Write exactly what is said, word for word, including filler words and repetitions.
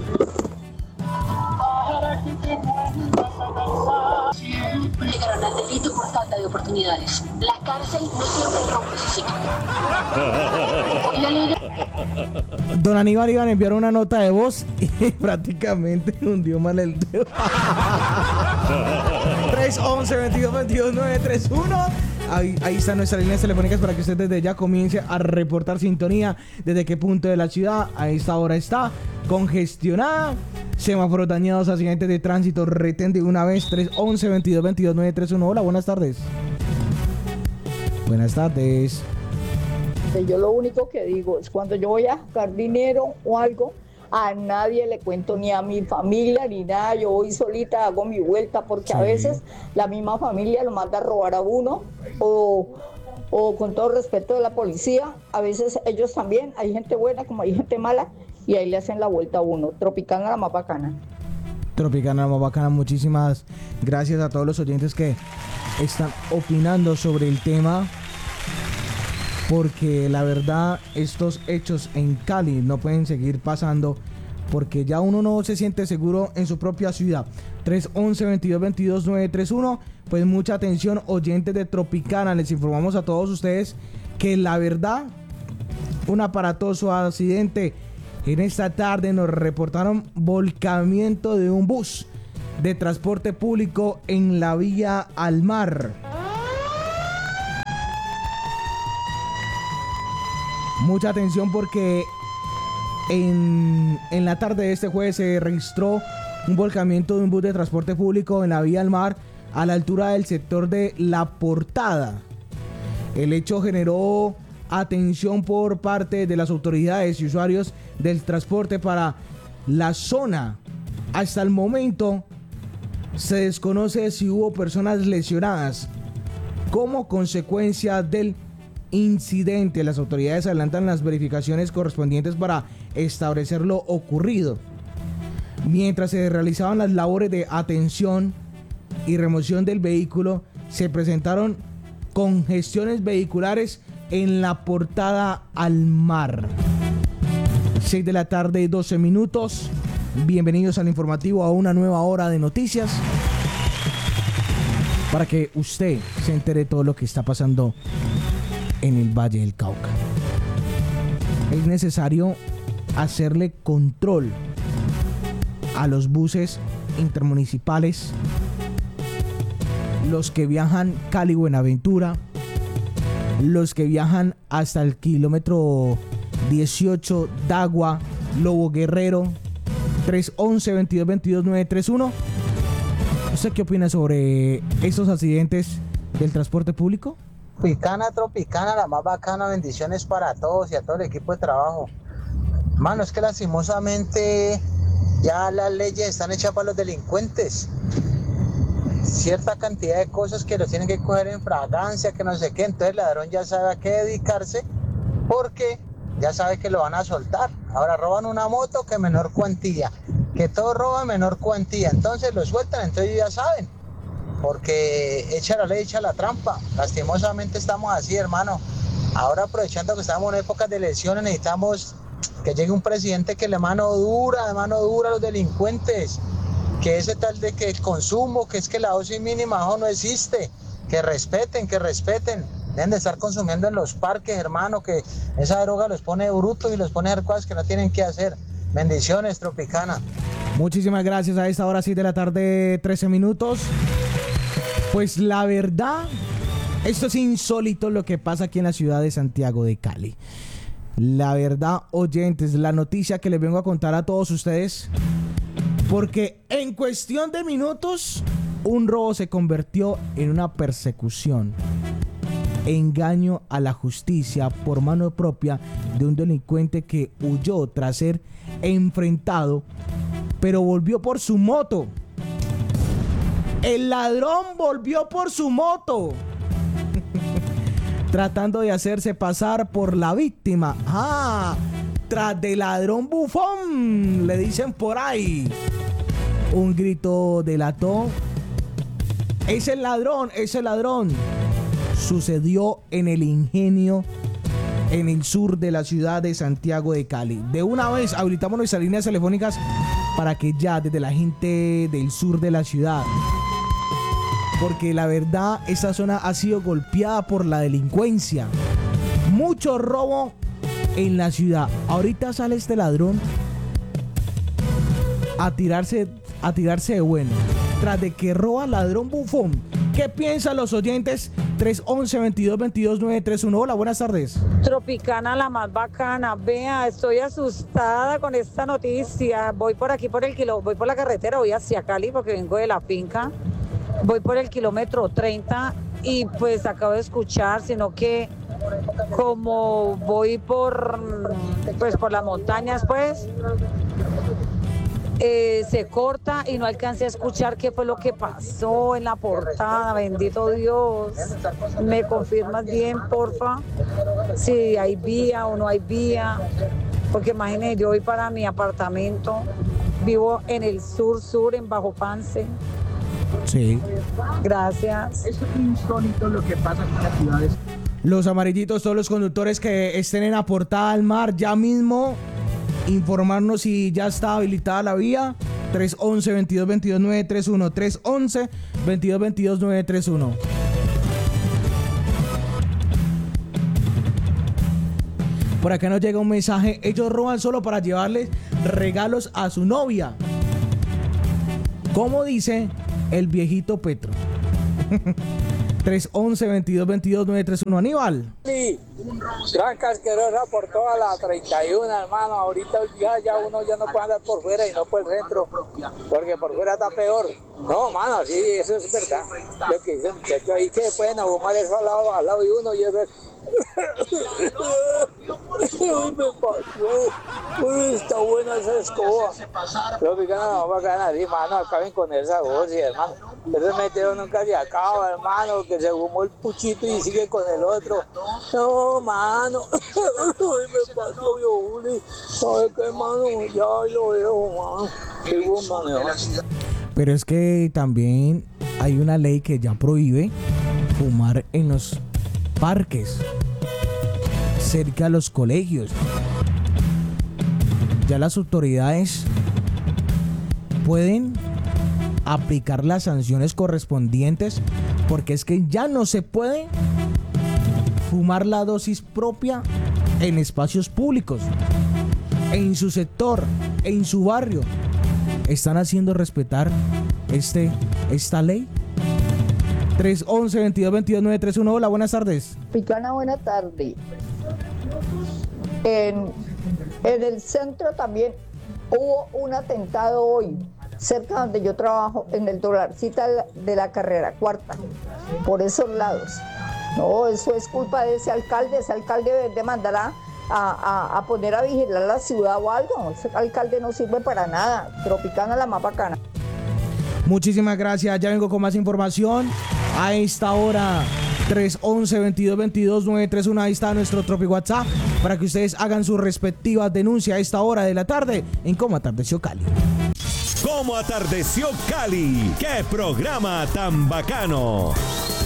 Llegaron al delito por falta de oportunidades. La cárcel no siempre rompe su ciclo. Hoy la ley de... Don Aníbal iban a enviar una nota de voz y prácticamente hundió mal el dedo. tres once, veintidós, veintidós, nueve tres uno. Ahí, ahí están nuestras líneas telefónicas para que usted desde ya comience a reportar sintonía. Desde qué punto de la ciudad a esta hora está congestionada. Semáforos dañados, accidentes de tránsito, retén de una vez. Tres once, veintidós, veintidós, nueve tres uno. Hola, buenas tardes. Buenas tardes. Yo lo único que digo es cuando yo voy a sacar dinero o algo, a nadie le cuento, ni a mi familia ni nada. Yo voy solita, hago mi vuelta, porque sí, a veces la misma familia lo manda a robar a uno, o, o con todo respeto de la policía, a veces ellos también, hay gente buena como hay gente mala, y ahí le hacen la vuelta a uno. Tropicana, la más bacana. Tropicana, la más bacana. Muchísimas gracias a todos los oyentes que están opinando sobre el tema, porque la verdad estos hechos en Cali no pueden seguir pasando, porque ya uno no se siente seguro en su propia ciudad. Tres once, veintidós, veintidós, nueve tres uno. Pues mucha atención, oyentes de Tropicana, les informamos a todos ustedes que la verdad, un aparatoso accidente en esta tarde. Nos reportaron volcamiento de un bus de transporte público en la vía al mar. Mucha atención, porque en, en la tarde de este jueves se registró un volcamiento de un bus de transporte público en la vía al mar a la altura del sector de La Portada. El hecho generó atención por parte de las autoridades y usuarios del transporte para la zona. Hasta el momento se desconoce si hubo personas lesionadas como consecuencia del incidente. Las autoridades adelantan las verificaciones correspondientes para establecer lo ocurrido. Mientras se realizaban las labores de atención y remoción del vehículo, se presentaron congestiones vehiculares en La Portada al mar. seis de la tarde, doce minutos. Bienvenidos al informativo, a una nueva hora de noticias, para que usted se entere de todo lo que está pasando en el Valle del Cauca. Es necesario hacerle control a los buses intermunicipales, los que viajan Cali-Buenaventura, los que viajan hasta el kilómetro dieciocho, Dagua, Lobo Guerrero. Tres once, veintidós, veintidós, nueve tres uno. ¿Usted qué opina sobre estos accidentes del transporte público? Tropicana, Tropicana, la más bacana. Bendiciones para todos y a todo el equipo de trabajo. Mano, es que lastimosamente ya las leyes están hechas para los delincuentes. Cierta cantidad de cosas que los tienen que coger en fragancia, que no sé qué. Entonces el ladrón ya sabe a qué dedicarse, porque ya sabe que lo van a soltar. Ahora roban una moto, que menor cuantía, que todo roba menor cuantía, entonces lo sueltan. Entonces ya saben, porque echa la ley, echa la trampa. Lastimosamente estamos así, hermano. Ahora, aprovechando que estamos en épocas de elecciones, necesitamos que llegue un presidente que le mano dura, de mano dura a los delincuentes, que ese tal de que el consumo, que es que la dosis mínima no existe, que respeten, que respeten. Deben de estar consumiendo en los parques, hermano, que esa droga los pone brutos y los pone a hacer cosas que no tienen que hacer. Bendiciones, Tropicana. Muchísimas gracias. A esta hora, seis de la tarde, trece minutos. Pues la verdad, esto es insólito lo que pasa aquí en la ciudad de Santiago de Cali. La verdad, oyentes, la noticia que les vengo a contar a todos ustedes, porque en cuestión de minutos un robo se convirtió en una persecución, engaño a la justicia por mano propia de un delincuente que huyó tras ser enfrentado, pero volvió por su moto. El ladrón volvió por su moto, tratando de hacerse pasar por la víctima. Ah, tras de ladrón bufón, le dicen por ahí. Un grito delató: ¡es el ladrón, es el ladrón! Sucedió en el Ingenio en el sur de la ciudad de Santiago de Cali. De una vez habilitamos nuestras líneas telefónicas para que ya desde la gente del sur de la ciudad, porque la verdad esta zona ha sido golpeada por la delincuencia, mucho robo en la ciudad. Ahorita sale este ladrón a tirarse, a tirarse de bueno, tras de que roba ladrón bufón. ¿Qué piensan los oyentes? tres once, veintidós veintidós, nueve tres uno. Hola, buenas tardes. Tropicana, la más bacana. Vea, estoy asustada con esta noticia. Voy por aquí por el kilo, voy por la carretera, voy hacia Cali porque vengo de la finca. Voy por el kilómetro treinta y pues acabo de escuchar, sino que como voy por pues por las montañas, pues Eh, se corta y no alcancé a escuchar qué fue lo que pasó en la portada. Bendito Dios. ¿Me confirmas bien, porfa? Si hay vía o no hay vía. Porque imagínense, yo voy para mi apartamento. Vivo en el sur-sur, en Bajo Pance. Sí. Gracias. Es insólito lo que pasa en las ciudades. Los amarillitos, todos los conductores que estén en la portada al mar, ya mismo informarnos si ya está habilitada la vía. tres once, veintidós veintidós, nueve tres uno. tres once, veintidós veintidós, nueve tres uno. Por acá nos llega un mensaje. Ellos roban solo para llevarles regalos a su novia, como dice el viejito Petro. tres once, veintidós veintidós, nueve tres uno. Aníbal. Sí, gran casquerosa por toda la treinta y uno, hermano. Ahorita ya, ya uno ya no puede andar por fuera y no por el centro, porque por fuera está peor. No, mano, sí, eso es verdad. Lo que dice el muchacho ahí, que pueden ahumar eso al lado, al lado de uno y eso es... Uy, me pasó. Uy, está buena esa escoba. Lo que ganan no va a ganar, hermano, acaben con esa voz, hermano. Eso metieron nunca se acaba, hermano, que se fumó el puchito y sigue con el otro. No, mano. Uy, me pasó yo, Uli. ¿Sabes qué, mano? Ya lo veo, mano. Qué buen manejo. Pero es que también hay una ley que ya prohíbe fumar en los parques, cerca a los colegios. Ya las autoridades pueden aplicar las sanciones correspondientes, porque es que ya no se puede fumar la dosis propia en espacios públicos, en su sector, en su barrio. ¿Están haciendo respetar este, esta ley? tres once, veintidós veintidós, nueve tres uno. Hola, buenas tardes. Picana, buena tarde. En, en el centro también hubo un atentado hoy, cerca donde yo trabajo, en el Dolarcita de la Carrera Cuarta, por esos lados. No, eso es culpa de ese alcalde. Ese alcalde demandará a, a, a poner a vigilar la ciudad o algo. Ese alcalde no sirve para nada. Tropicana, la más bacana. Muchísimas gracias. Ya vengo con más información a esta hora. tres once, veintidós veintidós, nueve tres uno. Ahí está nuestro Tropi WhatsApp para que ustedes hagan sus respectivas denuncias a esta hora de la tarde en Cómo Atardeció Cali. Cómo Atardeció Cali. ¡Qué programa tan bacano!